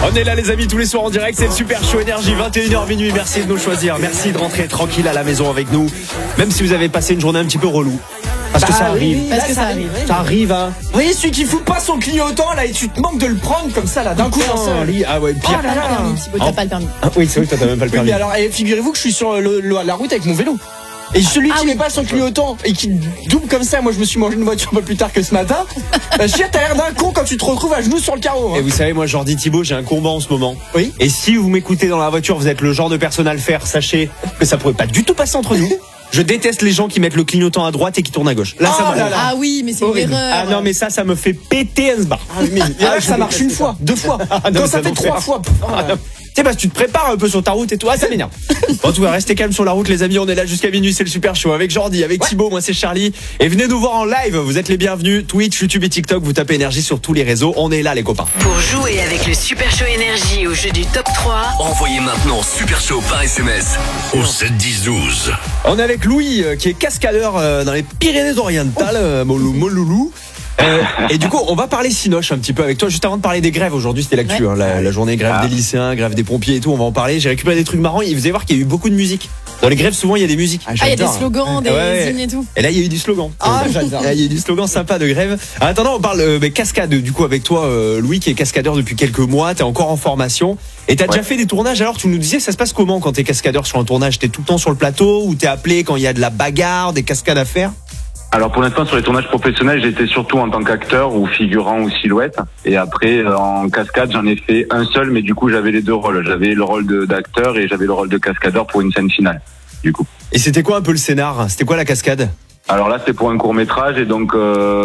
On est là les amis tous les soirs en direct, c'est le Super Show Énergie, 21h minuit, merci de nous choisir, merci de rentrer tranquille à la maison avec nous, même si vous avez passé une journée un petit peu relou. Parce que ça arrive. Oui, parce que ça arrive. Ça arrive, hein. Vous voyez celui qui fout pas son clignotant là et tu te manques de le prendre comme ça là d'un coup dans ça. Ah ouais, pire. Oh là là. T'as pas le permis. Ah oui, c'est vrai que toi t'as même pas le Oui, permis. mais alors figurez-vous que je suis sur la route avec mon vélo. Et celui qui met pas son clignotant et qui double comme ça, moi je me suis mangé une voiture un peu plus tard que ce matin. Chier, t'as l'air d'un con quand tu te retrouves à genoux sur le carreau. Hein. Et vous savez, moi, Jordi Thibault, j'ai un combat en ce moment. Oui. Et si vous m'écoutez dans la voiture, vous êtes le genre de personne à le faire, sachez que ça pourrait pas du tout passer entre nous. Je déteste les gens qui mettent le clignotant à droite et qui tournent à gauche. Là, ça m'a. Ah oui, mais c'est une erreur. Ah non, mais ça me fait péter un sbar. Ça marche une fois, deux fois. Quand ça fait trois fois. Tu sais, parce que tu te prépares un peu sur ta route et tout. Ah, ça m'énerve. En tout cas, restez calme sur la route, les amis. On est là jusqu'à minuit. C'est le Super Show avec Jordi, avec Thibaut. Moi, c'est Charlie. Et venez nous voir en live. Vous êtes les bienvenus. Twitch, YouTube et TikTok. Vous tapez énergie sur tous les réseaux. On est là, les copains. Pour jouer avec le Super Show Énergie au jeu du top 3, envoyez maintenant Super Show par SMS au 7 10 12. On est avec Louis, qui est cascadeur dans les Pyrénées-Orientales, Moloulou. Et du coup, on va parler Cinoche un petit peu avec toi. Juste avant de parler des grèves, aujourd'hui c'était l'actu, hein, la journée grève des lycéens, grève des pompiers et tout. On va en parler. J'ai récupéré des trucs marrants. Vous allez voir qu'il y a eu beaucoup de musique. Dans les grèves, souvent il y a des musiques. Il y a des slogans, des hymnes et tout. Et là, il y a eu du slogan. Ah, j'adore. Il y a eu du slogan sympa de grève. En attendant, on parle cascade du coup avec toi, Louis, qui est cascadeur depuis quelques mois. T'es encore en formation et t'as déjà fait des tournages. Alors, tu nous disais, ça se passe comment quand t'es cascadeur sur un tournage? T'es tout le temps sur le plateau ou t'es appelé quand il y a de la bagarre, des cascades à faire? Alors pour l'instant sur les tournages professionnels, j'étais surtout en tant qu'acteur ou figurant ou silhouette. Et après en cascade, j'en ai fait un seul, mais du coup j'avais les deux rôles. J'avais le rôle d'acteur et j'avais le rôle de cascadeur pour une scène finale. Du coup. Et c'était quoi un peu le scénar? C'était quoi la cascade? Alors là c'était pour un court métrage et donc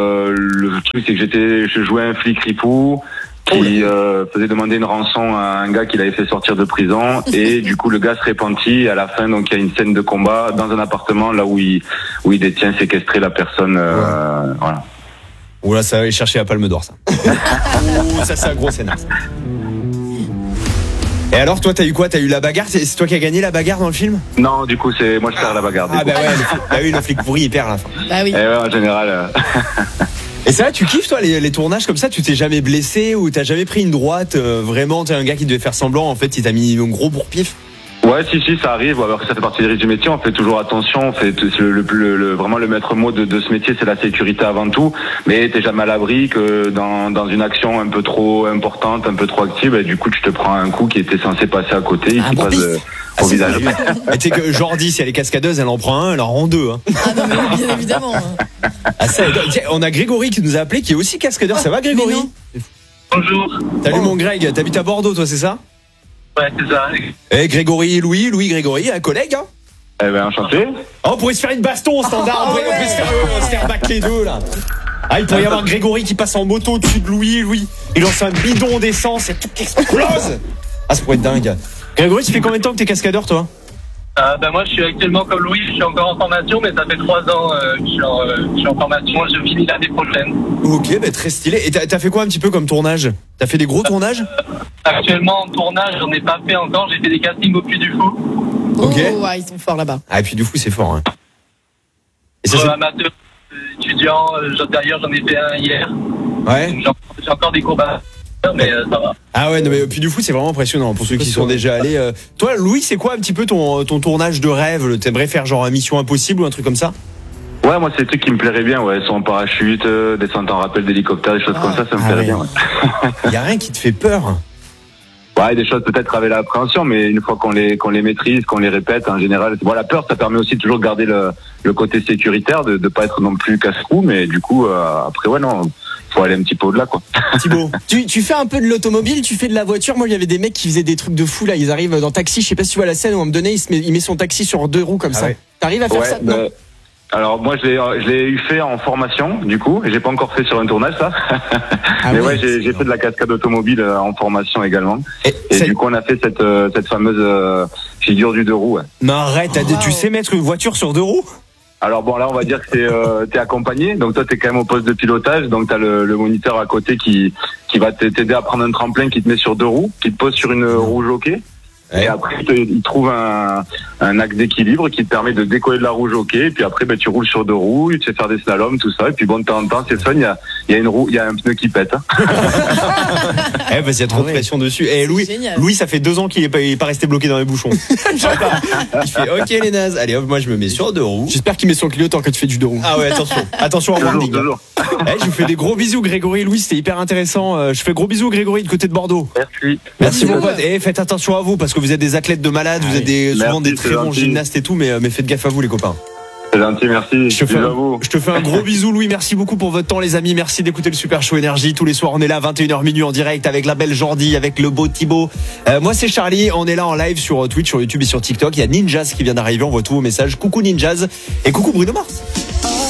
le truc c'est que je jouais un flic ripou qui faisait demander une rançon à un gars qu'il avait fait sortir de prison et du coup le gars se repentit et à la fin donc il y a une scène de combat dans un appartement là où il détient séquestré la personne voilà. Oula, ça va aller chercher la Palme d'Or ça. Ça c'est un gros scénar. Ça. Et alors toi t'as eu quoi? T'as eu la bagarre? C'est toi qui as gagné la bagarre dans le film? Non, du coup c'est moi je perds la bagarre. Ah bah ouais, le flic pourri il perd à la fin. Bah oui. Et ouais, en général. Et ça, tu kiffes toi les tournages comme ça? Tu t'es jamais blessé ou t'as jamais pris une droite? Vraiment, t'es un gars qui devait faire semblant, en fait, il t'a mis un gros bourre-pif? Ouais, si, ça arrive. Alors ça fait partie des risques du métier. On fait toujours attention. On fait vraiment le maître mot de ce métier, c'est la sécurité avant tout. Mais t'es jamais à l'abri que dans une action un peu trop importante, un peu trop active, et du coup tu te prends un coup qui était censé passer à côté, et qui passe au visage. Tu sais que Jordi, si elle est cascadeuse, elle en prend un, elle en rend deux. Hein. Ah non mais bien évidemment. Ah, ça, on a Grégory qui nous a appelé, qui est aussi cascadeur. Ça va Grégory? Bonjour. Salut mon Greg. T'habites à Bordeaux, toi, c'est ça? Ouais, c'est ça. Eh Grégory et Louis Grégory, un collègue, hein? Eh ben enchanté. Oh, on pourrait se faire une baston au standard, on pourrait se faire battre les deux là. Ah, il pourrait y avoir Grégory qui passe en moto au-dessus de Louis, il lance un bidon d'essence et tout qui explose. Ah, ça pourrait être dingue. Grégory, tu fais combien de temps que t'es cascadeur, toi? Moi je suis actuellement comme Louis, je suis encore en formation, mais ça fait 3 ans que je suis en formation, je finis l'année prochaine. Ok, bah très stylé. Et t'as fait quoi un petit peu comme tournage? T'as fait des gros tournages? Actuellement en tournage, j'en ai pas fait encore, j'ai fait des castings au Puy du Fou. Oh, Ok. ouais, ils sont forts là-bas. Ah, et puis du coup, c'est fort, hein. Et ça, Pour amateur, étudiant, d'ailleurs j'en ai fait un hier. Ouais. J'ai encore des cours mais ça va. Ah ouais, non, mais puis du coup, c'est vraiment impressionnant pour ceux qui sont déjà allés. Toi, Louis, c'est quoi un petit peu ton tournage de rêve? T'aimerais faire genre un Mission Impossible ou un truc comme ça? Ouais, moi c'est des trucs qui me plairaient bien, ouais, son parachute, descente en rappel d'hélicoptère, des choses comme ça me plairait bien. Ouais. Y a rien qui te fait peur? Ouais, des choses peut-être avec l'appréhension, mais une fois qu'on les maîtrise, qu'on les répète, en général, la peur, ça permet aussi toujours de garder le côté sécuritaire, de pas être non plus casse-cou, mais du coup, après, ouais, non, faut aller un petit peu au-delà, quoi. Thibaut. Tu fais un peu de l'automobile, tu fais de la voiture. Moi, il y avait des mecs qui faisaient des trucs de fou là. Ils arrivent dans taxi. Je sais pas si tu vois la scène où à un moment donné, il met son taxi sur 2 roues comme ça. Ouais. T'arrives à faire ça? Non. Alors moi je l'ai eu fait en formation du coup, et j'ai pas encore fait sur un tournage ça. Mais ouais, j'ai fait de la cascade automobile en formation également. Et du coup on a fait cette fameuse figure du 2 roues. Ouais. Mais arrête, tu sais mettre une voiture sur 2 roues? Alors bon là on va dire que t'es accompagné, donc toi t'es quand même au poste de pilotage, donc t'as le moniteur à côté qui va t'aider à prendre un tremplin qui te met sur 2 roues, qui te pose sur une roue jockey. Ouais. Et après, il trouve un axe d'équilibre qui te permet de décoller de la roue jockey. Et puis après, tu roules sur 2 roues, tu sais faire des slaloms, tout ça. Et puis bon, de temps en temps, c'est fun. Il y a une roue, il y a un pneu qui pète. Il y a trop de pression dessus. Et Louis, ça fait 2 ans qu'il est pas resté bloqué dans les bouchons. Il fait OK les nazes. Allez hop, moi je me mets sur 2 roues. J'espère qu'il met son clignotant quand tu fais du 2 roues. Ah ouais, attention en warning. Toujours. Je vous fais des gros bisous Grégory et Louis, c'était hyper intéressant. Je fais gros bisous Grégory de côté de Bordeaux. Merci mon pote. Et faites attention à vous parce que vous êtes des athlètes de malades, vous êtes souvent des très bons gymnastes et tout, mais faites gaffe à vous les copains. C'est gentil, merci. Je te fais un gros bisou Louis, merci beaucoup pour votre temps les amis, merci d'écouter le Super Show Énergie. Tous les soirs on est là 21h minuit en direct avec la belle Jordi, avec le beau Thibaut. Moi c'est Charlie, on est là en live sur Twitch, sur YouTube et sur TikTok. Il y a Ninjas qui vient d'arriver, on voit tous vos messages. Coucou Ninjas et coucou Bruno Mars.